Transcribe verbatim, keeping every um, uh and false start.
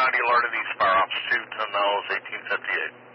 ninety alerted East Fire Ops two, ten miles, eighteen fifty-eight.